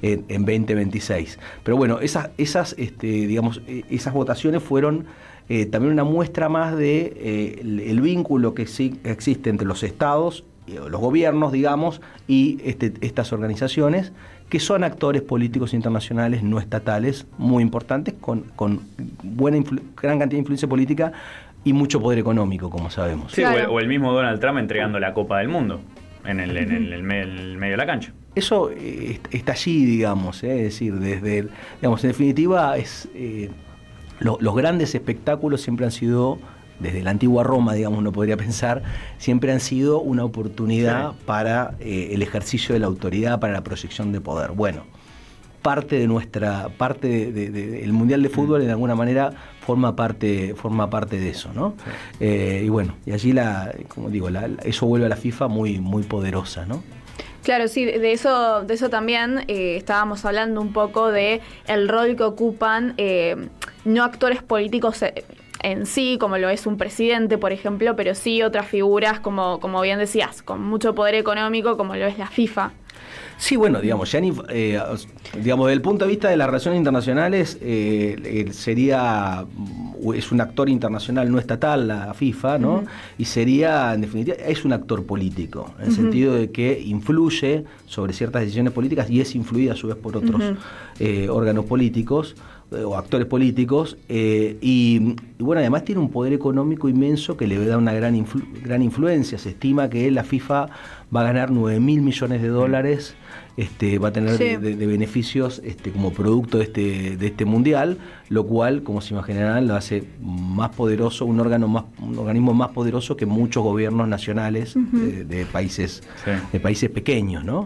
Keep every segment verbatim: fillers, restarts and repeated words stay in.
en, en veinte veintiséis. Pero bueno, esas, esas, este, digamos, esas votaciones fueron eh, también una muestra más de eh, el, el vínculo que sí existe entre los estados, los gobiernos, digamos, y este, estas organizaciones, que son actores políticos internacionales no estatales muy importantes, con, con buena influ- gran cantidad de influencia política y mucho poder económico, como sabemos. Sí, claro. o, el, o el mismo Donald Trump entregando la Copa del Mundo en el, en el, el, me- el medio de la cancha. Eso eh, está allí, digamos, eh, es decir, desde, el, digamos, en definitiva, es eh, lo, los grandes espectáculos siempre han sido, desde la antigua Roma, digamos, uno podría pensar, siempre han sido una oportunidad sí. para eh, el ejercicio de la autoridad, para la proyección de poder. Bueno, parte de nuestra, parte de, de, de, el Mundial de Fútbol mm. de alguna manera forma parte, forma parte de eso, ¿no? Sí. Eh, y bueno, y allí la, como digo, la, eso vuelve a la FIFA muy, muy poderosa, ¿no? Claro, sí, de eso, de eso también eh, estábamos hablando un poco de el rol que ocupan eh, no actores políticos eh, en sí, como lo es un presidente, por ejemplo, pero sí otras figuras, como, como bien decías, con mucho poder económico, como lo es la FIFA. Sí, bueno, digamos, Gianni, eh, digamos, desde el punto de vista de las relaciones internacionales, eh, eh, sería, es un actor internacional no estatal, la FIFA, ¿no? Uh-huh. Y sería, en definitiva, es un actor político, en el uh-huh. sentido de que influye sobre ciertas decisiones políticas y es influida a su vez por otros uh-huh. eh, órganos políticos eh, o actores políticos, eh, y, y bueno, además tiene un poder económico inmenso que le da una gran, influ- gran influencia. Se estima que la FIFA va a ganar nueve mil millones de dólares, este, va a tener sí. de, de, de beneficios este, como producto de este, de este mundial, lo cual, como se imaginarán, lo hace más poderoso, un órgano más, un organismo más poderoso que muchos gobiernos nacionales uh-huh. de, de países, sí. de países pequeños, ¿no?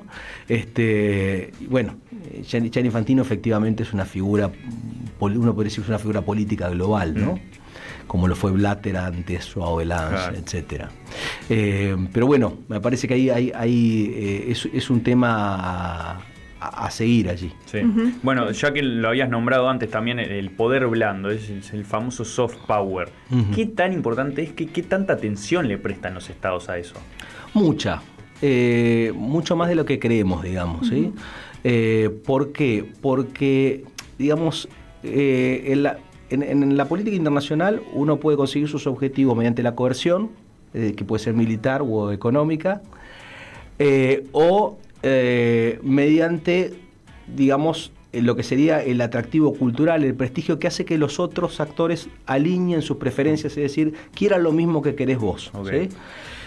Este, bueno, Gianni, Gianni Infantino efectivamente es una figura, uno podría decir que es una figura política global, ¿no? Uh-huh. Como lo fue Blatter antes, Joao Lange, claro. etcétera. Eh, pero bueno, me parece que ahí, ahí, ahí eh, es, es un tema a, a seguir allí. Sí. Uh-huh. Bueno, ya que lo habías nombrado antes también, el poder blando, es, es el famoso soft power. Uh-huh. ¿Qué tan importante es? ¿Qué, qué tanta atención le prestan los estados a eso? Mucha. Eh, mucho más de lo que creemos, digamos. Uh-huh. ¿sí? Eh, ¿Por qué? Porque, digamos, eh, en la... En, en la política internacional uno puede conseguir sus objetivos mediante la coerción, eh, que puede ser militar o económica, eh, o eh, mediante, digamos, lo que sería el atractivo cultural, el prestigio que hace que los otros actores alineen sus preferencias, es decir, quieran lo mismo que querés vos. Okay. ¿sí?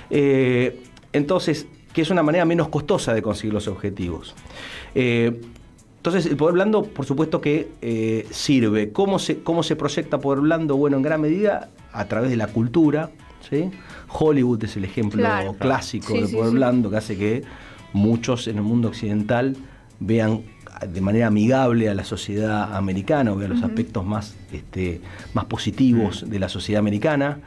Eh, entonces, que es una manera menos costosa de conseguir los objetivos. Eh, Entonces, el poder blando, por supuesto que eh, sirve. ¿Cómo se, cómo se proyecta poder blando? Bueno, en gran medida a través de la cultura, ¿sí? Hollywood es el ejemplo claro. clásico sí, de poder sí, blando sí. que hace que muchos en el mundo occidental vean de manera amigable a la sociedad americana, o vean uh-huh. los aspectos más, este, más positivos uh-huh. de la sociedad americana.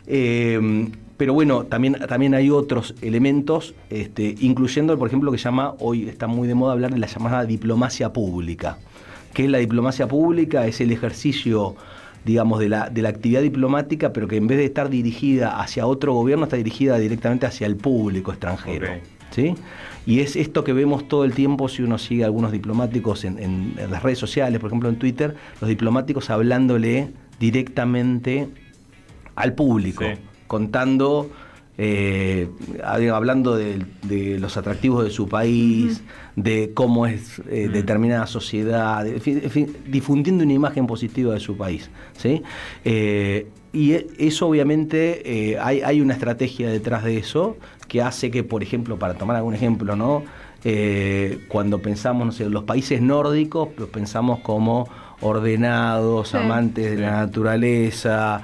Eh, Pero bueno, también, también hay otros elementos, este, incluyendo, por ejemplo, lo que se llama, hoy está muy de moda hablar de la llamada diplomacia pública. ¿Qué es la diplomacia pública? Es el ejercicio, digamos, de la, de la actividad diplomática, pero que en vez de estar dirigida hacia otro gobierno, está dirigida directamente hacia el público extranjero. Okay. ¿Sí? Y es esto que vemos todo el tiempo si uno sigue a algunos diplomáticos en, en, en las redes sociales, por ejemplo en Twitter, los diplomáticos hablándole directamente al público. Sí. Contando, eh, hablando de, de los atractivos de su país, uh-huh. de cómo es eh, uh-huh. determinada sociedad, de, en fin, difundiendo una imagen positiva de su país, ¿sí? Eh, y eso obviamente eh, hay, hay una estrategia detrás de eso que hace que, por ejemplo, para tomar algún ejemplo, ¿no? Eh, cuando pensamos, no sé, los países nórdicos, los pensamos como ordenados, sí. amantes de la naturaleza,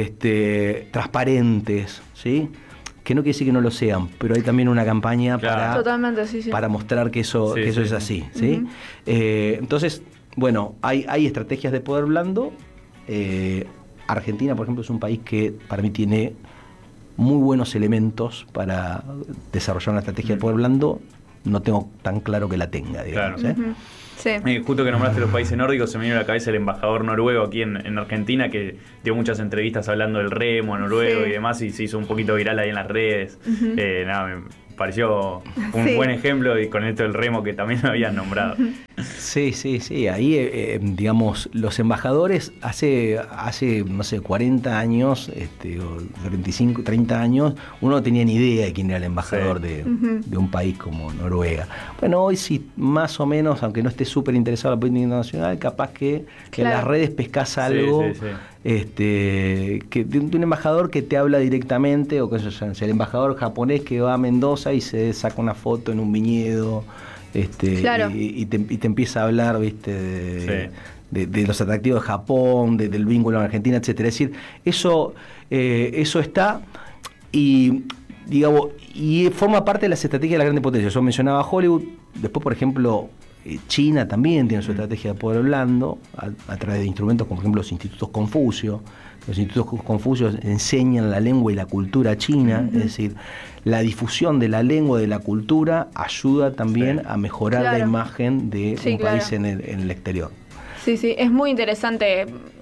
este, transparentes, ¿sí? Que no quiere decir que no lo sean, pero hay también una campaña claro. para, Totalmente, sí, sí. para mostrar que eso, sí, que eso sí, es así, ¿sí? Uh-huh. Eh, entonces, bueno, hay, hay estrategias de poder blando. Eh, Argentina, por ejemplo, es un país que para mí tiene muy buenos elementos para desarrollar una estrategia uh-huh. de poder blando. No tengo tan claro que la tenga, digamos. Claro. ¿eh? Uh-huh. Sí. Eh, justo que nombraste los países nórdicos, se me vino a la cabeza el embajador noruego aquí en, en Argentina, que dio muchas entrevistas hablando del remo noruego sí. y demás, y se hizo un poquito viral ahí en las redes. Uh-huh. Eh, nada, me, pareció un Sí. buen ejemplo y con esto del remo que también lo habían nombrado. Sí, sí, sí. Ahí, eh, digamos, los embajadores hace, hace, no sé, cuarenta años, este, o treinta y cinco, treinta años, uno no tenía ni idea de quién era el embajador Sí. de, Ujú. de un país como Noruega. Bueno, hoy sí, más o menos, aunque no esté súper interesado en la política internacional, capaz que, que en Claro. las redes pescás algo, Sí, sí, sí. este, que, de, un- de un embajador que te habla directamente, o que eso, ya, el embajador japonés que va a Mendoza y se saca una foto en un viñedo. Este, Claro. y, y te, y te empieza a hablar, viste, de, Sí. de, de los atractivos de Japón, de- del vínculo con Argentina, etcétera. Es decir, eso, eh, eso está y digamos, y forma parte de las estrategias de la gran potencia. Yo mencionaba Hollywood, después, por ejemplo, eh, China también tiene su estrategia de poder blando a, a través de instrumentos como, por ejemplo, los institutos Confucio. Los institutos Confucios enseñan la lengua y la cultura china, uh-huh. Es decir, la difusión de la lengua y de la cultura ayuda también sí. a mejorar claro. la imagen de sí, un claro. país en el, en el exterior. Sí, sí, es muy interesante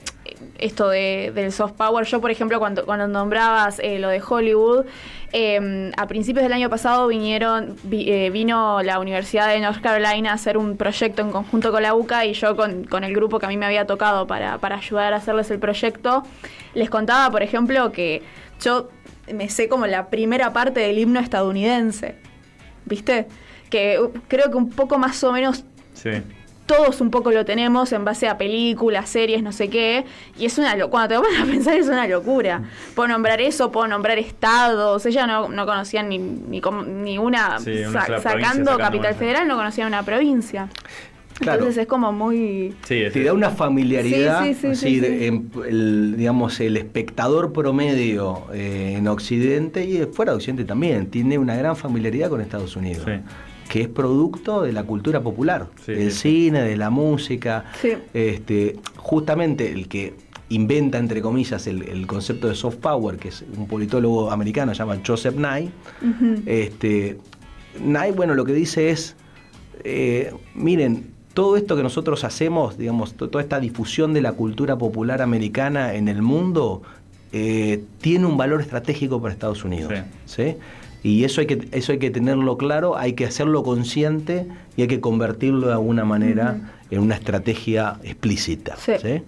esto de, del soft power. Yo, por ejemplo, cuando, cuando nombrabas eh, lo de Hollywood, eh, a principios del año pasado vinieron vi, eh, vino la Universidad de North Carolina a hacer un proyecto en conjunto con la U C A, y yo con, con el grupo que a mí me había tocado para, para ayudar a hacerles el proyecto, les contaba, por ejemplo, que yo me sé como la primera parte del himno estadounidense, ¿viste? Que uh, creo que un poco más o menos... Sí. Todos un poco lo tenemos en base a películas, series, no sé qué, y es una locura. Cuando te pones a pensar es una locura. Puedo nombrar eso, puedo nombrar estados. Ella no, no conocían ni, ni, ni una, sí, una sa- sacando, sacando Capital una. Federal, no conocían una provincia. Claro. Entonces es como muy... Sí, te da una familiaridad, sí, sí, sí, así, sí, sí. De, en, el, digamos, el espectador promedio eh, en Occidente y fuera de Occidente también, tiene una gran familiaridad con Estados Unidos. Sí. Que es producto de la cultura popular, sí, del sí, cine, de la música. Sí. Este, justamente el que inventa, entre comillas, el, el concepto de soft power, que es un politólogo americano, se llama Joseph Nye. Uh-huh. este, Nye, bueno, lo que dice es, eh, miren, todo esto que nosotros hacemos, digamos, to- toda esta difusión de la cultura popular americana en el mundo, eh, tiene un valor estratégico para Estados Unidos. Sí. ¿Sí? Y eso hay que eso hay que tenerlo claro, hay que hacerlo consciente y hay que convertirlo de alguna manera uh-huh. en una estrategia explícita. Sí. ¿Sí?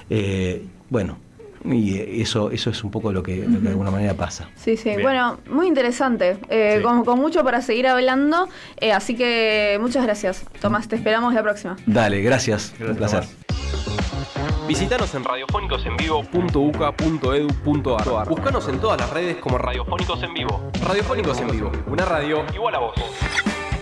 Eh, bueno, y eso eso es un poco lo que, uh-huh. lo que de alguna manera pasa. Sí, sí. Bien. Bueno, muy interesante. Eh, sí. con, con mucho para seguir hablando. Eh, así que muchas gracias, Tomás. Te esperamos la próxima. Dale, gracias. gracias un placer. Tomás. Visítanos en radiofónicos en vivo punto u c a punto e d u punto a r. Búscanos en todas las redes como Radiofónicos en Vivo. Radiofónicos en Vivo, una radio igual a vos.